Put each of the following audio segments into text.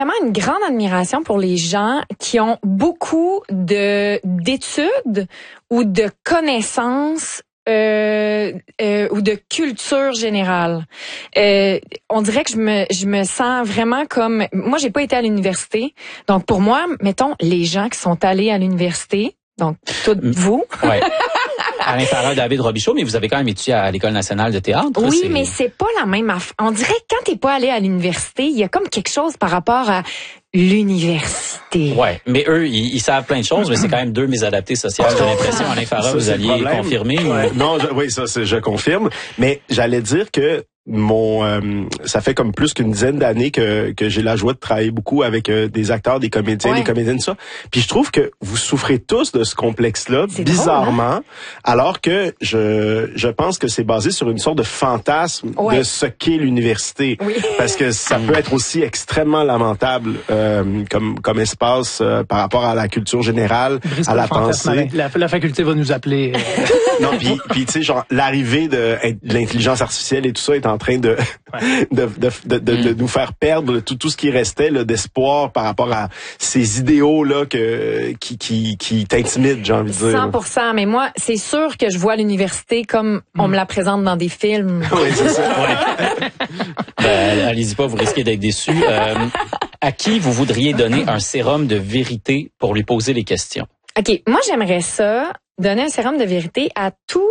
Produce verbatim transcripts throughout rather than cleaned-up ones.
vraiment une grande admiration pour les gens qui ont beaucoup de d'études ou de connaissances euh, euh, ou de culture générale. Euh, on dirait que je me je me sens vraiment comme moi j'ai pas été à l'université. Donc pour moi, mettons les gens qui sont allés à l'université, donc toutes vous. Ouais. Alain Farah, David Robichaud, mais vous avez quand même étudié à l'École nationale de théâtre. Oui, c'est... mais c'est pas la même affaire. On dirait que quand t'es pas allé à l'université, il y a comme quelque chose par rapport à l'université. Ouais, mais eux, ils, ils savent plein de choses, mais c'est quand même deux mésadaptés sociales. J'ai l'impression, Alain Farah, Ça, vous c'est le alliez problème. confirmer. Ouais. Ou... Non, je, oui, ça, c'est, je confirme. Mais j'allais dire que mon, euh, ça fait comme plus qu'une dizaine d'années que que j'ai la joie de travailler beaucoup avec euh, des acteurs, des comédiens, Ouais. des comédiennes, tout ça. Puis je trouve que vous souffrez tous de ce complexe-là, C'est bizarrement, drôle, hein? alors que je je pense que c'est basé sur une sorte de fantasme Ouais. de ce qu'est l'université, Oui. parce que ça peut être aussi extrêmement lamentable euh, comme comme espace euh, par rapport à la culture générale, Brise à pas la le fantasme, pensée. Alain. La, la faculté va nous appeler. euh, Non, puis puis tu sais genre l'arrivée de, de l'intelligence artificielle et tout ça est en train de Ouais. de, de, de, de, de nous faire perdre tout tout ce qui restait là, d'espoir par rapport à ces idéaux là que qui qui qui t'intimident, j'ai envie de dire. cent pour cent, mais moi, c'est sûr que je vois l'université comme on me la présente dans des films. Oui, c'est ça. Ben, allez-y pas, vous risquez d'être déçus. Euh, à qui vous voudriez donner un sérum de vérité pour lui poser les questions? OK, moi j'aimerais ça, donner un sérum de vérité à tout.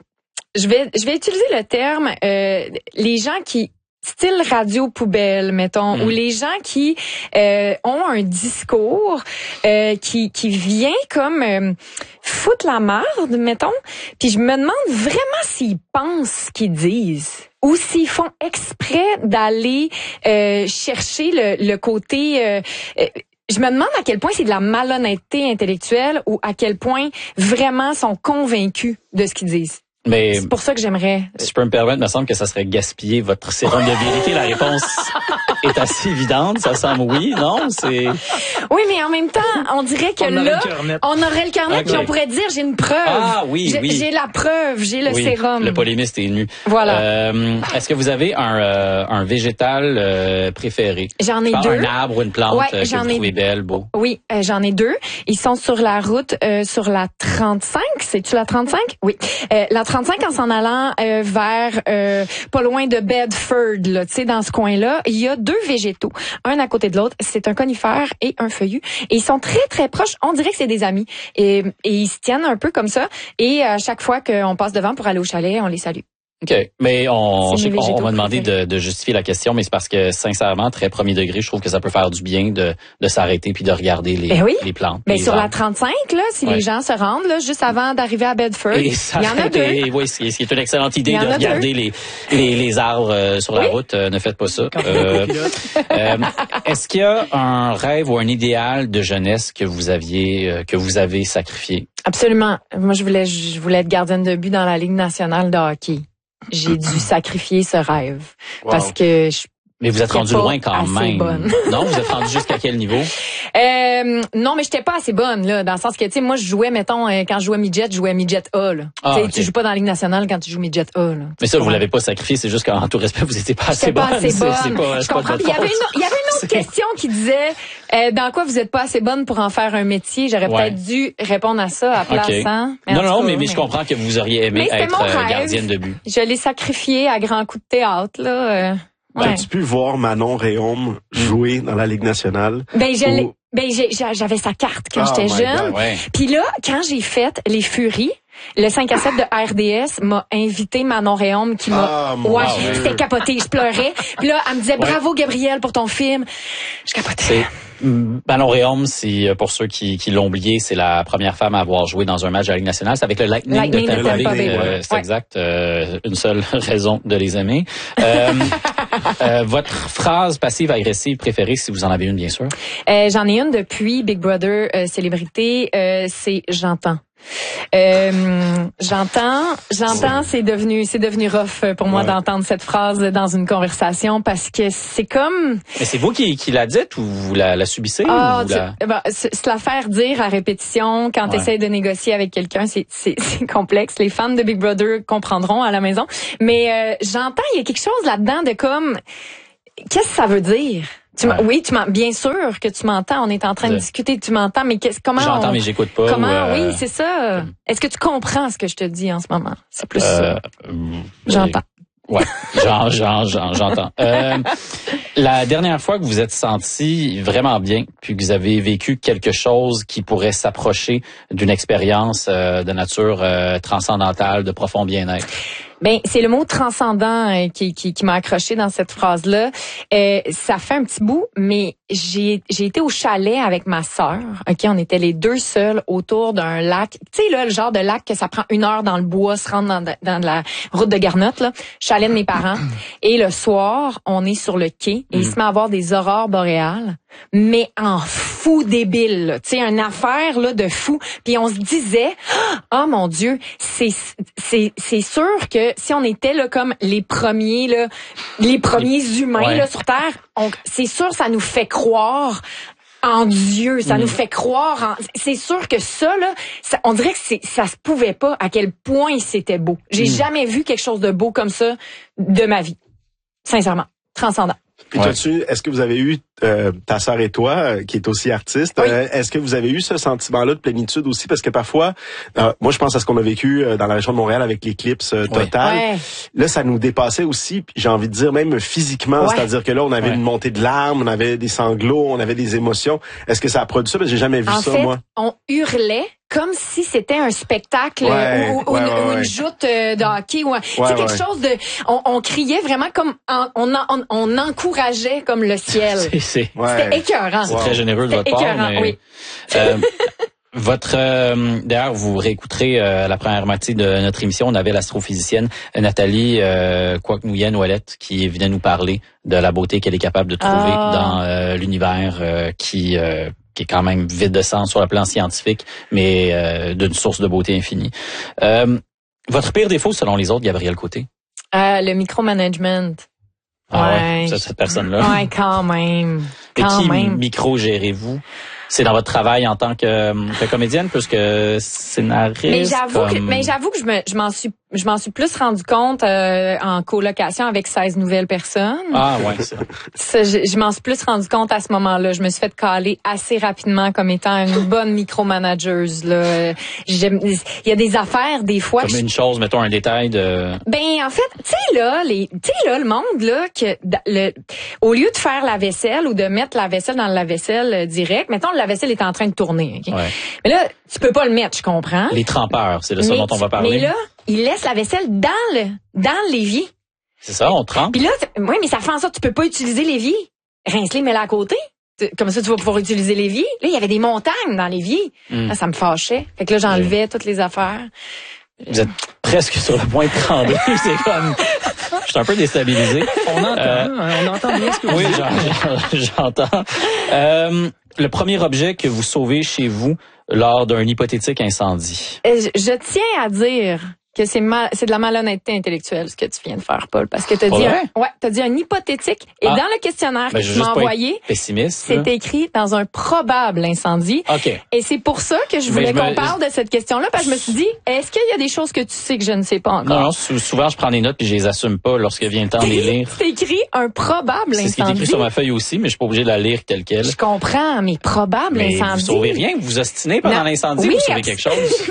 Je vais je vais utiliser le terme euh, les gens qui style radio poubelle, mettons, Mm. ou les gens qui euh, ont un discours euh, qui qui vient comme euh, foutre la merde, mettons. Puis je me demande vraiment s'ils pensent ce qu'ils disent ou s'ils font exprès d'aller euh, chercher le, le côté euh, euh, je me demande à quel point c'est de la malhonnêteté intellectuelle ou à quel point vraiment sont convaincus de ce qu'ils disent. Mais C'est pour ça que j'aimerais. si je peux me permettre, il me semble que ça serait gaspiller votre sérum de vérité. La réponse est assez évidente. Ça semble oui, non? C'est... Oui, mais en même temps, on dirait que On aurait là, le cœur net. on aurait le carnet Ok. puis on pourrait dire j'ai une preuve. Ah oui, j'ai, oui. J'ai la preuve, j'ai le oui, sérum. le polémiste est nu. Voilà. Euh, est-ce que vous avez un, euh, un végétal euh, préféré? J'en ai Je pense deux. Un arbre ou une plante Ouais, euh, que j'en vous ai- trouvez belle, beau? Oui, euh, j'en ai deux. Ils sont sur la route, euh, sur la trente-cinq. C'est-tu la trente-cinq? Oui. Euh, la trente-cinq en s'en allant euh, vers euh, pas loin de Bedford, là, tu sais, dans ce coin-là, il y a deux végétaux, un à côté de l'autre. C'est un conifère et un feuillu. Et ils sont très, très proches. On dirait que c'est des amis. Et, et ils se tiennent un peu comme ça. Et à chaque fois qu'on passe devant pour aller au chalet, on les salue. OK. Mais on, C'est je sais mes qu'on- on végétaux m'a demandé préférés. de, de justifier la question, mais c'est parce que, sincèrement, très premier degré, je trouve que ça peut faire du bien de, de s'arrêter puis de regarder les, Ben oui. les plantes. Mais les sur la arbres. trente-cinq, là, si Ouais. les gens se rendent, là, juste avant d'arriver à Bedford, Et il y en a deux. s'arrêter, oui, ce qui est ce qui est une excellente idée Il y en de a regarder les, les, les arbres euh, sur la Oui. route. Euh, ne faites pas ça. Quand Euh, on pilote. euh, est-ce qu'il y a un rêve ou un idéal de jeunesse que vous aviez, euh, que vous avez sacrifié? Absolument. Moi, je voulais, je voulais être gardienne de but dans la Ligue nationale de hockey. J'ai dû sacrifier ce rêve Wow. parce que je Mais vous êtes J'étais rendu pas loin quand assez même. bonne. Non, vous êtes rendu jusqu'à quel niveau? Euh, non, mais j'étais pas assez bonne là, dans le sens que tu sais, moi je jouais, mettons, euh, quand je jouais midget, je jouais midget A là. Ah, Tu sais, ok. tu joues pas dans la Ligue nationale quand tu joues midget A là. Mais ça, vous l'avez pas sacrifié, c'est juste qu'en tout respect, vous étiez pas assez J'étais bonne. pas assez C'est- bonne. c'est pas- je c'est pas de comprends. votre Puis il y avait faute. une, il y avait une autre C'est- question qui disait euh, dans quoi vous êtes pas assez bonne pour en faire un métier. J'aurais Ouais. peut-être dû répondre à ça à place. Ok. Hein? Mais en Non, tout non, cas, mais, mais je comprends que vous auriez aimé Mais c'était être mon euh, rêve. gardienne de but. Je l'ai sacrifié à grands coups de théâtre là. euh, ouais. As-tu pu voir Manon Réaume jouer dans la Ligue nationale? Ben je l'ai- Ou- ben j'ai- j'a- j'avais sa carte quand Oh j'étais my jeune. God. Ouais. Puis là, quand j'ai fait les Furies, le cinq à sept de R D S m'a invité Manon Réaume qui m'a... Ah, mon ouais, Dieu. c'était capoté, je pleurais. Puis là, elle me disait, Ouais. bravo Gabrielle pour ton film. Je capotais. C'est Manon Réaume, c'est euh, pour ceux qui, qui l'ont oublié, c'est la première femme à avoir joué dans un match de la Ligue nationale. C'est avec le Lightning, Lightning de de Tampa Tampa Bay. Bay, Euh, ouais. c'est Ouais. exact. euh, une seule raison de les aimer. Euh, euh, votre phrase passive-agressive préférée, si vous en avez une, bien sûr. Euh, j'en ai une depuis Big Brother euh, Célébrité, euh, c'est j'entends. Euh, j'entends, j'entends, c'est devenu, c'est devenu rough pour moi Ouais. d'entendre cette phrase dans une conversation parce que c'est comme, Mais c'est vous qui, qui la dites ou vous la, la subissez? ah, ou tu- la... ben, se se la faire dire à répétition quand tu Ouais. essaies de négocier avec quelqu'un, c'est, c'est, c'est complexe. Les fans de Big Brother comprendront à la maison. Mais euh, j'entends, il y a quelque chose là-dedans de comme, qu'est-ce que ça veut dire? Tu Ouais. Oui, tu m'en, bien sûr que tu m'entends. On est en train de Je- discuter. Tu m'entends, mais qu'est-ce, comment J'entends, on- mais j'écoute pas. Comment ou, euh, Oui, c'est ça. Est-ce que tu comprends ce que je te dis en ce moment? C'est plus euh, ça. euh, J'entends. Ouais, j'en, j'en, j'en, j'entends. Euh, la dernière fois que vous êtes senti vraiment bien, puis que vous avez vécu quelque chose qui pourrait s'approcher d'une expérience euh, de nature euh, transcendantale, de profond bien-être. Ben, c'est le mot transcendant euh, qui, qui, qui m'a accroché dans cette phrase-là. Euh, ça fait un petit bout, mais j'ai, j'ai été au chalet avec ma sœur. Ok, on était les deux seuls autour d'un lac. Tu sais là, le genre de lac que ça prend une heure dans le bois, se rendre dans, dans la route de Garnotte, là. Chalet de mes parents. Et le soir, on est sur le quai et il se met à avoir des aurores boréales, mais en fou débile, là. Tu sais, une affaire là de fou. Puis on se disait, oh mon Dieu, c'est c'est c'est sûr que si on était là comme les premiers là, les premiers humains Ouais. là sur Terre, on, c'est sûr ça nous fait croire en Dieu, ça Mm. nous fait croire en, c'est sûr que ça là, ça, on dirait que c'est ça se pouvait pas à quel point c'était beau. J'ai Mm. jamais vu quelque chose de beau comme ça de ma vie. Sincèrement, transcendant. Puis Ouais. toi-tu, est-ce que vous avez eu, euh, ta sœur et toi, euh, qui est aussi artiste, Oui. euh, est-ce que vous avez eu ce sentiment-là de plénitude aussi? Parce que parfois, euh, moi je pense à ce qu'on a vécu euh, dans la région de Montréal avec l'éclipse euh, Oui. totale. Ouais. Là, ça nous dépassait aussi, puis j'ai envie de dire même physiquement, Ouais. c'est-à-dire que là, on avait Ouais. une montée de larmes, on avait des sanglots, on avait des émotions. Est-ce que ça a produit ça? Parce que j'ai jamais vu En ça, fait, moi. on hurlait comme si c'était un spectacle Ouais, ou, ou ouais, une, ouais, ou une ouais. joute euh, de hockey ou un- c'est Ouais, quelque ouais. chose de on, on criait vraiment comme en- on, on, on encourageait comme le ciel. C'est, c'est, Ouais. C'était écœurant. c'est très généreux de votre C'était part, écœurant, mais oui. euh, votre euh, d'ailleurs vous réécouterez euh, la première moitié de notre émission. On avait l'astrophysicienne Nathalie euh, Quoc-Nouyen-Ouellette qui venait nous parler de la beauté qu'elle est capable de trouver Ah. dans euh, l'univers euh, qui euh, qui est quand même vide de sens sur le plan scientifique, mais euh, d'une source de beauté infinie. Euh, votre pire défaut selon les autres, Gabrielle Côté? Euh, le micromanagement. Ah ouais, Ouais. c'est cette personne-là. Ouais, quand même. Et Quand qui même. micro-gérez-vous? C'est dans votre travail en tant que, que comédienne plus que scénariste? Mais j'avoue que comme- mais j'avoue que je me je m'en suis je m'en suis plus rendu compte euh, en colocation avec seize nouvelles personnes. Ah ouais, ça. Ça, je, je m'en suis plus rendu compte à ce moment-là. Je me suis fait caler assez rapidement comme étant une bonne micromanageuse. Là, J'aime- il y a des affaires des fois. Comme je- une chose, mettons un détail de... Ben en fait, tu sais là, les, tu sais là, le monde là que da- le, au lieu de faire la vaisselle ou de mettre la vaisselle dans le lave-vaisselle euh, direct, mettons la vaisselle est en train de tourner. ok? Ouais. Mais là, tu peux pas le mettre, je comprends. Les trempeurs, c'est de ça mais, dont on va parler. mais là, il laisse la vaisselle dans le dans l'évier. C'est ça, on trempe. Puis là, t- ouais, mais ça fait en sorte que tu peux pas utiliser l'évier. Rince-les, mets-les à côté. Tu- Comme ça, tu vas pouvoir utiliser l'évier. Là, il y avait des montagnes dans l'évier. Mm. Là, ça me fâchait. Fait que là, j'enlevais toutes les affaires. Vous êtes presque sur le point de trembler. C'est comme... Je suis un peu déstabilisé. On entend, Euh, hein, on entend bien ce que vous Oui, dites. j'en- j'entends. Euh, le premier objet que vous sauvez chez vous lors d'un hypothétique incendie. Euh, Je, je tiens à dire que c'est mal, c'est de la malhonnêteté intellectuelle ce que tu viens de faire, Paul, parce que t'as Pas dit, vrai? un, ouais, t'as dit un hypothétique et Ah. dans le questionnaire Ben, que je veux tu m'as juste pas envoyé, être pessimiste. là. c'est écrit dans un probable incendie. OK. Et c'est pour ça que je Mais voulais je me- qu'on parle de cette question-là, parce que je me suis dit, est-ce qu'il y a des choses que tu sais que je ne sais pas encore? Non, non, sou- souvent je prends des notes puis je les assume pas lorsque vient le temps de les lire. C'est écrit un probable C'est ce qui est incendie. écrit sur ma feuille aussi, mais je suis pas obligé de la lire telle quelle. Je comprends, mais probable Mais vous incendie. sauvez rien, vous vous ostinez pendant Non. l'incendie, Oui, vous sauvez abs- quelque chose.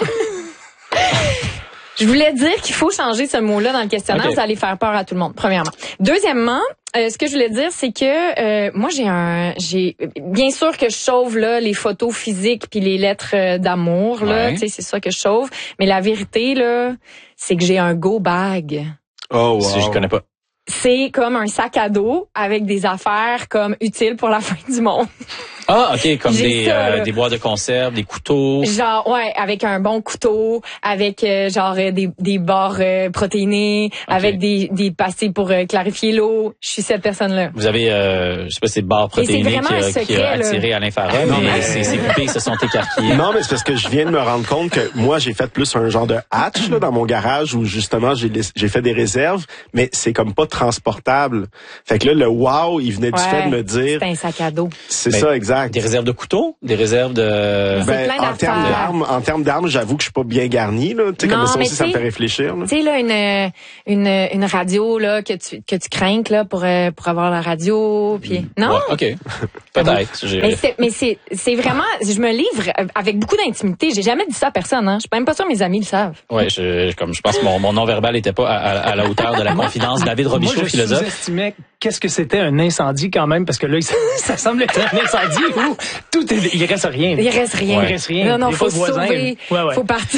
Je voulais dire qu'il faut changer ce mot-là dans le questionnaire, Okay. ça allait faire peur à tout le monde, premièrement. Deuxièmement, euh, ce que je voulais dire, c'est que euh, moi j'ai un j'ai bien sûr que je sauve là les photos physiques puis les lettres euh, d'amour là, Ouais. tu sais, c'est ça que je sauve, mais la vérité là, c'est que j'ai un go bag. Oh, wow. Si je connais pas. C'est comme un sac à dos avec des affaires comme utiles pour la fin du monde. Ah, OK, comme J'ai des, ça, euh, là. des boîtes de conserve, des couteaux. Genre ouais, avec un bon couteau, avec euh, genre euh, des des barres euh, protéinées, avec des des pastilles pour euh, clarifier l'eau. Je suis cette personne-là. Vous avez, euh, je sais pas, c'est barres Et c'est protéinées vraiment qui, a- un qui secret, a là. attiré à l'infrarouge, Non, mais mais- ces, ces poupées se sont écarquillées. Non, mais c'est parce que je viens de me rendre compte que moi, j'ai fait plus un genre de hatch là, dans mon garage où justement j'ai laiss- j'ai fait des réserves, mais c'est comme pas transportable. Fait que là, le wow, il venait du Ouais, fait de me dire, c'est un sac à dos. c'est Mais ça exact. Exact. Des réserves de couteaux, des réserves de... C'est Ben, plein en termes d'affaires. d'armes, en termes d'armes, j'avoue que je suis pas bien garni, là. Tu sais, Non, comme ça mais aussi, ça me t'sais- fait réfléchir, là. Tu sais là une une une radio là que tu que tu crains là pour euh, pour avoir la radio puis non. Ouais, OK. Peut-être. J'ai- Mais c'est mais c'est c'est vraiment je me livre avec beaucoup d'intimité. J'ai jamais dit ça à personne hein. Je suis même pas sûre que mes amis le savent. Ouais, je, comme je pense que mon, mon non-verbal était pas à, à, à la hauteur de la confidence. David Moi, Robichaud, je philosophe. sous-estimais qu'est-ce que c'était un incendie quand même, parce que là, ça, ça semble être un incendie où tout est, il reste rien. Il reste rien. Ouais. Il reste rien. Non non, Des faut fois, se le voisin, sauver. ouais, ouais. Faut partir.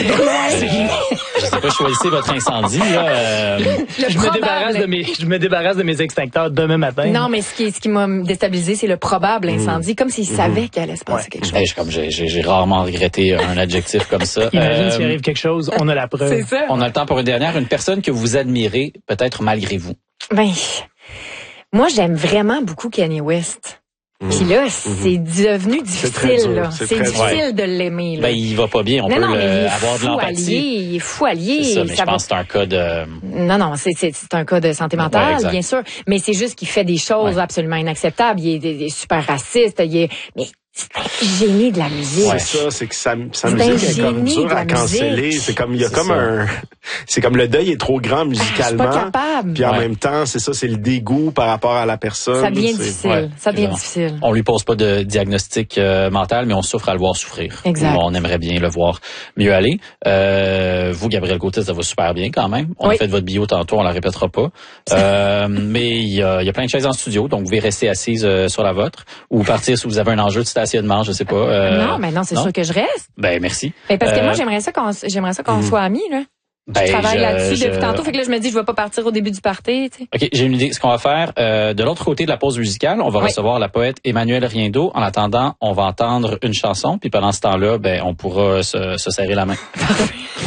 Je sais pas, choisissez votre incendie, là. euh, Le Je me probable. débarrasse de mes, je me débarrasse de mes extincteurs demain matin. Non, mais ce qui, ce qui m'a déstabilisé, c'est le probable incendie, comme s'il savait qu'il allait se passer Ouais. quelque chose. hey, je- comme j'ai, j'ai, j'ai rarement regretté un adjectif comme ça. Imagine Euh, s'il arrive quelque chose, on a la preuve. C'est ça. On a le temps pour une dernière. Une personne que vous admirez, peut-être malgré vous. Ben, moi, j'aime vraiment beaucoup Kanye West. Puis là, c'est devenu très difficile, dur, là. c'est C'est très difficile dur. de l'aimer, là. Ben, il va pas bien. On non, peut non, le- mais il est avoir de fou l'empathie. allié, il est fou allié. C'est ça, mais ça je va- pense que c'est un cas de... Non, non, c'est, c'est, c'est un cas de santé mentale, Ouais, exact. bien sûr. Mais c'est juste qu'il fait des choses Ouais. absolument inacceptables. Il est, il est super raciste. Il est, mais c'est un génie de la musique. Ouais. C'est ça, c'est que sa, sa C'est musique un est comme génie dure de la à canceller. musique. C'est comme, il y a C'est comme ça. un, c'est comme le deuil est trop grand Je suis musicalement. pas capable. Puis en Ouais. même temps, c'est ça, c'est le dégoût par rapport à la personne. Ça devient C'est- difficile. ouais, ça devient évidemment. difficile. On lui pose pas de diagnostic euh, mental, mais on souffre à le voir souffrir. Exact. On aimerait bien le voir mieux aller. Euh, vous, Gabriel Gauthier, ça va super bien quand même. On Oui. a fait votre bio tantôt, on la répétera pas. Euh, mais il y a, il y a plein de chaises en studio, donc vous pouvez rester assise euh, sur la vôtre ou partir si vous avez un enjeu de stationnement, je sais pas. Euh, non, mais non, c'est sûr que je reste. Ben merci. Ben, parce que Euh, moi, j'aimerais ça qu'on, j'aimerais ça qu'on soit amis, là. Ben, Je travaille je- là-dessus je- depuis tantôt. Fait que là, je me dis, je vais pas partir au début du party, tu sais. OK, j'ai une idée. Ce qu'on va faire, euh, de l'autre côté de la pause musicale, on va Oui. recevoir la poète Emmanuelle Riendeau. En attendant, on va entendre une chanson, puis pendant ce temps-là, ben, on pourra se, se serrer la main.